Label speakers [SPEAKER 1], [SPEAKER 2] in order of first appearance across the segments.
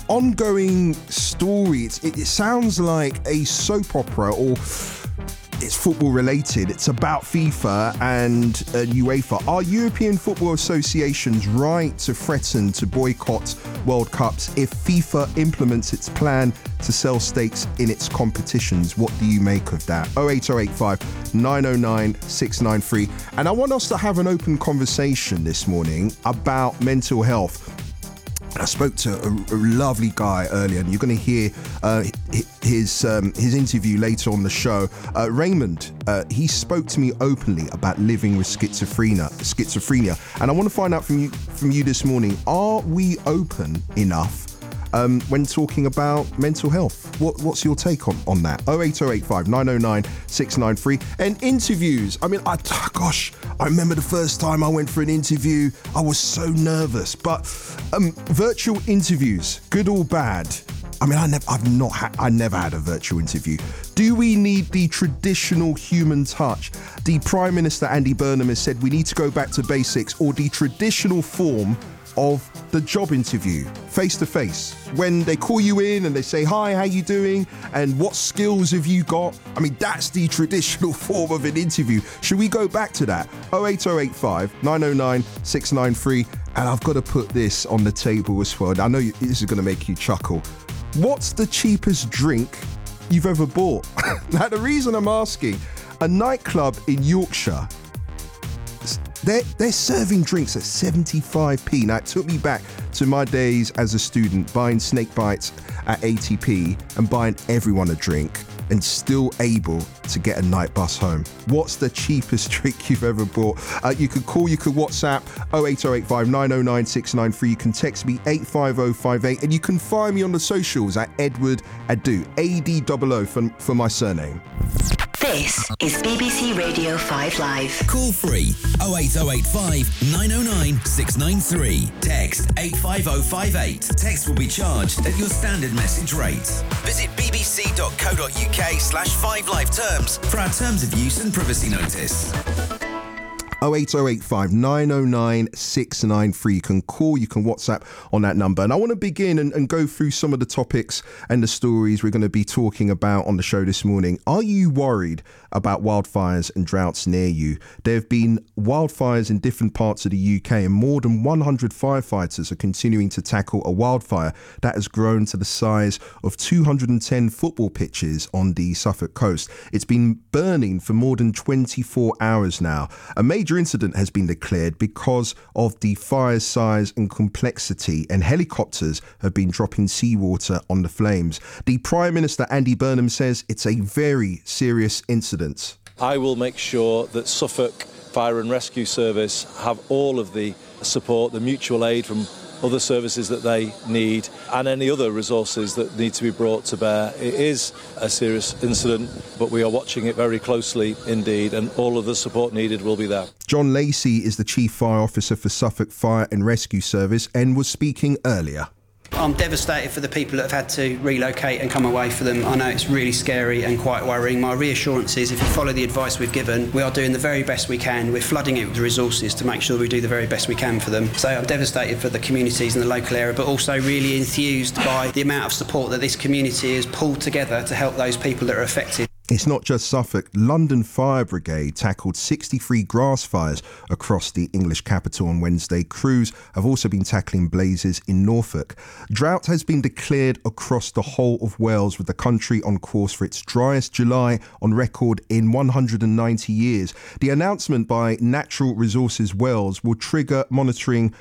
[SPEAKER 1] ongoing story. It sounds like a soap opera, or it's football related. It's about FIFA and UEFA. Are European football associations right to threaten to boycott World Cups if FIFA implements its plan to sell stakes in its competitions? What do you make of that? 08085 909 693. And I want us to have an open conversation this morning about mental health. I spoke to a lovely guy earlier, and you're going to hear his interview later on the show. Raymond, he spoke to me openly about living with schizophrenia, and I want to find out from you this morning: are we open enough when talking about mental health? What's your take on that? 08085 909 693. And interviews. I mean, I remember the first time I went for an interview, I was so nervous. But virtual interviews, good or bad? I mean, I never had a virtual interview. Do we need the traditional human touch? The Prime Minister, Andy Burnham, has said we need to go back to basics, or the traditional form of the job interview, face to face, when they call you in and they say, hi, how you doing? And what skills have you got? I mean, that's the traditional form of an interview. Should we go back to that? 08085 909 693. And I've got to put this on the table as well. I know this is going to make you chuckle. What's the cheapest drink you've ever bought? Now, the reason I'm asking, a nightclub in Yorkshire, they're serving drinks at 75p. Now, it took me back to my days as a student, buying snake bites at 80p and buying everyone a drink, and still able to get a night bus home. What's the cheapest drink you've ever bought? You could call, you could WhatsApp 08085 909 693. You can text me 85058, and you can find me on the socials at Edward Adu, ADOO for my surname.
[SPEAKER 2] This is BBC Radio 5 Live.
[SPEAKER 3] Call free 08085 909 693. Text 85058. Text will be charged at your standard message rate. Visit bbc.co.uk/5live terms for our terms of use and privacy notice.
[SPEAKER 1] 08085 909 693. You can call, you can WhatsApp on that number. And I want to begin and go through some of the topics and the stories we're going to be talking about on the show this morning. Are you worried about wildfires and droughts near you? There have been wildfires in different parts of the UK, and more than 100 firefighters are continuing to tackle a wildfire that has grown to the size of 210 football pitches on the Suffolk coast. It's been burning for more than 24 hours now. A major incident has been declared because of the fire's size and complexity, and helicopters have been dropping seawater on the flames. The Prime Minister, Andy Burnham, says it's a very serious incident.
[SPEAKER 4] I will make sure that Suffolk Fire and Rescue Service have all of the support, the mutual aid from other services that they need, and any other resources that need to be brought to bear. It is a serious incident, but we are watching it very closely indeed, and all of the support needed will be there.
[SPEAKER 1] John Lacey is the Chief Fire Officer for Suffolk Fire and Rescue Service and was speaking earlier.
[SPEAKER 5] I'm devastated for the people that have had to relocate and come away for them. I know it's really scary and quite worrying. My reassurance is, if you follow the advice we've given, we are doing the very best we can. We're flooding it with resources to make sure we do the very best we can for them. So I'm devastated for the communities in the local area, but also really enthused by the amount of support that this community has pulled together to help those people that are affected.
[SPEAKER 1] It's not just Suffolk. London Fire Brigade tackled 63 grass fires across the English capital on Wednesday. Crews have also been tackling blazes in Norfolk. Drought has been declared across the whole of Wales, with the country on course for its driest July on record in 190 years. The announcement by Natural Resources Wales will trigger monitoring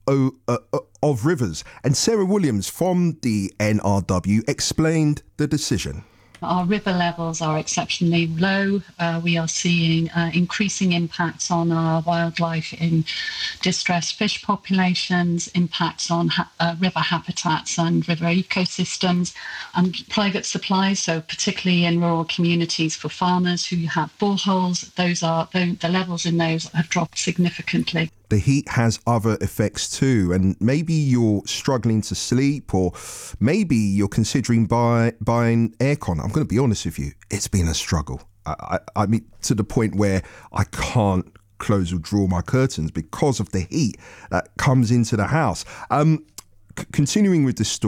[SPEAKER 1] of rivers. And Sarah Williams from the NRW explained the decision.
[SPEAKER 6] Our river levels are exceptionally low. We are seeing increasing impacts on our wildlife in distressed fish populations, impacts on river habitats and river ecosystems, and private supplies, so particularly in rural communities for farmers who have boreholes. The levels in those have dropped significantly.
[SPEAKER 1] The heat has other effects too, and maybe you're struggling to sleep, or maybe you're considering buying aircon. I'm going to be honest with you, it's been a struggle. I mean, to the point where I can't close or draw my curtains because of the heat that comes into the house. Continuing with this story.